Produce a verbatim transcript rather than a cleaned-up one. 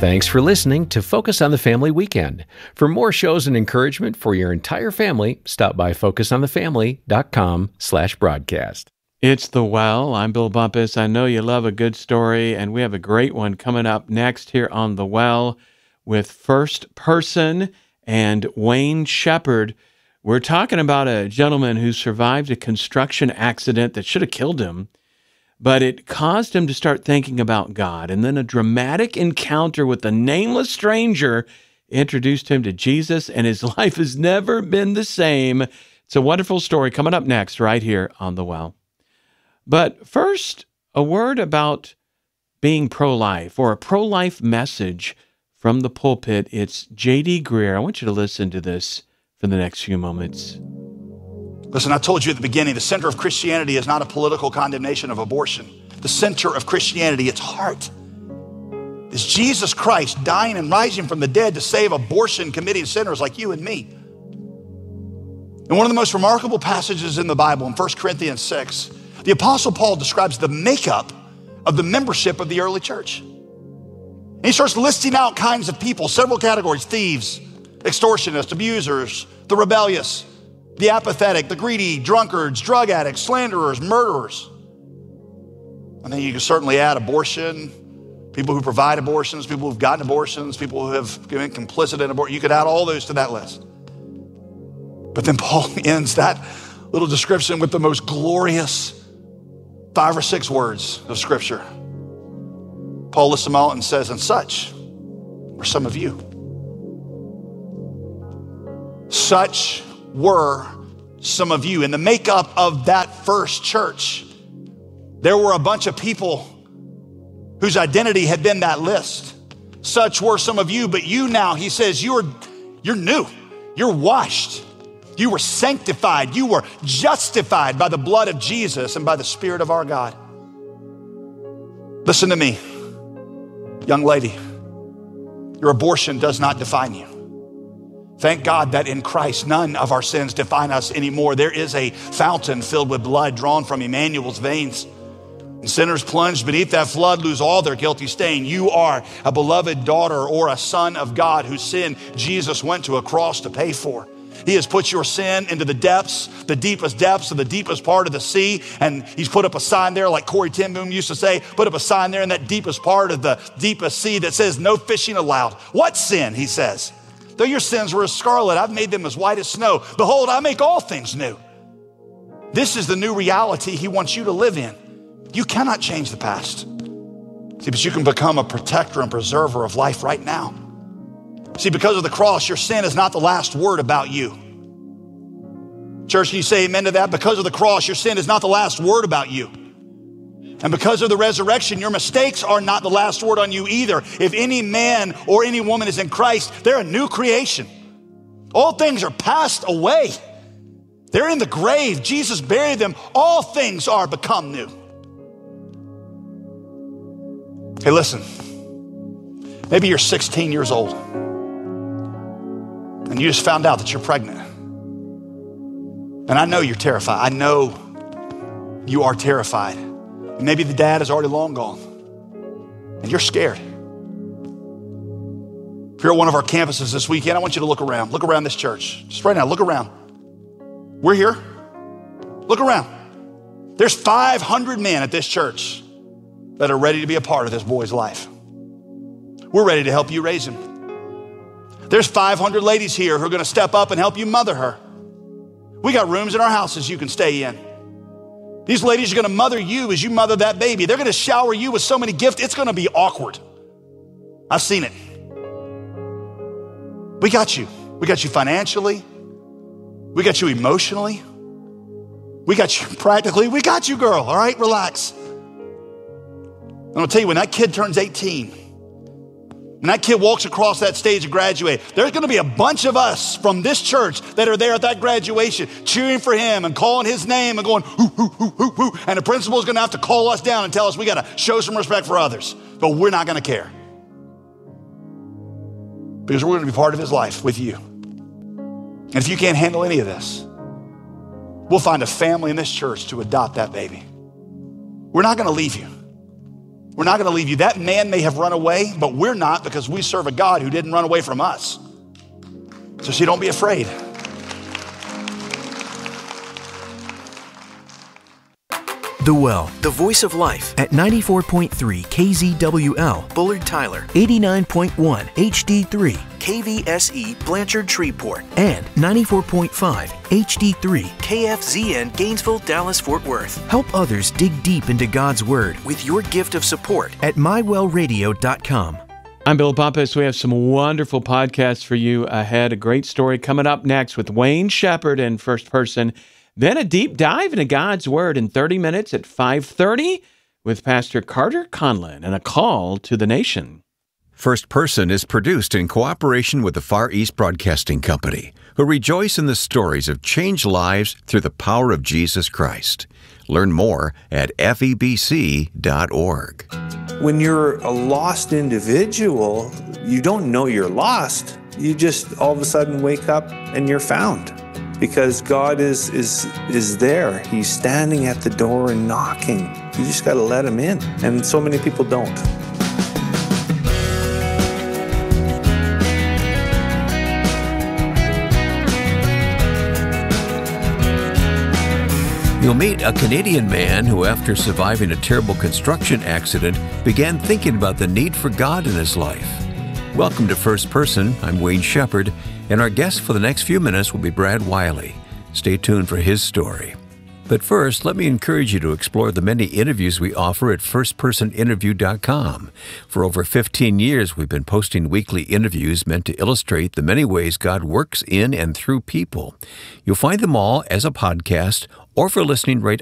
Thanks for listening to Focus on the Family Weekend. For more shows and encouragement for your entire family, stop by focus on the family dot com slash broadcast. It's The Well. I'm Bill Bumpus. I know you love a good story, and we have a great one coming up next here on The Well with First Person and Wayne Shepherd. We're talking about a gentleman who survived a construction accident that should have killed him, but it caused him to start thinking about God. And then a dramatic encounter with a nameless stranger introduced him to Jesus, and his life has never been the same. It's a wonderful story coming up next right here on The Well. But first, a word about being pro-life, or a pro-life message from the pulpit. It's J D Greear. I want you to listen to this for the next few moments. Listen, I told you at the beginning, the center of Christianity is not a political condemnation of abortion. The center of Christianity, its heart, is Jesus Christ dying and rising from the dead to save abortion-committing sinners like you and me. And one of the most remarkable passages in the Bible, in First Corinthians six, the Apostle Paul describes the makeup of the membership of the early church. And he starts listing out kinds of people, several categories: thieves, extortionists, abusers, the rebellious, the apathetic, the greedy, drunkards, drug addicts, slanderers, murderers. And then you can certainly add abortion, people who provide abortions, people who've gotten abortions, people who have been complicit in abortion. You could add all those to that list. But then Paul ends that little description with the most glorious five or six words of Scripture. Paul lists them out and says, "And such were some of you." Such were some of you. In the makeup of that first church, there were a bunch of people whose identity had been that list. Such were some of you, but you now, he says, you're, you're new. You're washed. You were sanctified. You were justified by the blood of Jesus and by the Spirit of our God. Listen to me, young lady. Your abortion does not define you. Thank God that in Christ, none of our sins define us anymore. There is a fountain filled with blood drawn from Emmanuel's veins. And sinners plunged beneath that flood lose all their guilty stain. You are a beloved daughter or a son of God whose sin Jesus went to a cross to pay for. He has put your sin into the depths, the deepest depths of the deepest part of the sea. And he's put up a sign there, like Corey ten Boom used to say, put up a sign there in that deepest part of the deepest sea that says, "No fishing allowed." What sin, he says? "Though your sins were as scarlet, I've made them as white as snow. Behold, I make all things new." This is the new reality he wants you to live in. You cannot change the past. See, but you can become a protector and preserver of life right now. See, because of the cross, your sin is not the last word about you. Church, can you say amen to that? Because of the cross, your sin is not the last word about you. And because of the resurrection, your mistakes are not the last word on you either. If any man or any woman is in Christ, they're a new creation. All things are passed away. They're in the grave. Jesus buried them. All things are become new. Hey, listen. Maybe you're sixteen years old and you just found out that you're pregnant. And I know you're terrified. I know you are terrified. Maybe the dad is already long gone and you're scared. If you're at one of our campuses this weekend, I want you to look around. Look around this church. Just right now, look around. We're here. Look around. There's five hundred men at this church that are ready to be a part of this boy's life. We're ready to help you raise him. There's five hundred ladies here who are going to step up and help you mother her. We got rooms in our houses you can stay in. These ladies are going to mother you as you mother that baby. They're going to shower you with so many gifts, it's going to be awkward. I've seen it. We got you. We got you financially. We got you emotionally. We got you practically. We got you, girl. All right, relax. I'm going to tell you, when that kid turns eighteen, when that kid walks across that stage and graduates, there's going to be a bunch of us from this church that are there at that graduation cheering for him and calling his name and going, hoo, hoo, hoo, hoo, hoo. And the principal is going to have to call us down and tell us we got to show some respect for others. But we're not going to care. Because we're going to be part of his life with you. And if you can't handle any of this, we'll find a family in this church to adopt that baby. We're not going to leave you. We're not going to leave you. That man may have run away, but we're not, because we serve a God who didn't run away from us. So she don't be afraid. The Well, the voice of life at ninety-four point three K Z W L, Bullard Tyler, eighty-nine point one H D three, K V S E, Blanchard Shreveport, and ninety-four point five H D three, K F Z N, Gainesville, Dallas, Fort Worth. Help others dig deep into God's Word with your gift of support at my well radio dot com. I'm Bill Bumpus. We have some wonderful podcasts for you ahead. A great story coming up next with Wayne Shepherd in First Person. Then a deep dive into God's Word in thirty minutes at five thirty with Pastor Carter Conlon and a call to the nation. First Person is produced in cooperation with the Far East Broadcasting Company, who rejoice in the stories of changed lives through the power of Jesus Christ. Learn more at F E B C dot org. When you're a lost individual, you don't know you're lost. You just all of a sudden wake up and you're found. Because God is is is there. He's standing at the door and knocking. You just got to let him in. And so many people don't. You'll meet a Canadian man who, after surviving a terrible construction accident, began thinking about the need for God in his life. Welcome to First Person. I'm Wayne Shepherd, and our guest for the next few minutes will be Brad Wiley. Stay tuned for his story. But first, let me encourage you to explore the many interviews we offer at first person interview dot com. For over fifteen years, we've been posting weekly interviews meant to illustrate the many ways God works in and through people. You'll find them all as a podcast or for listening right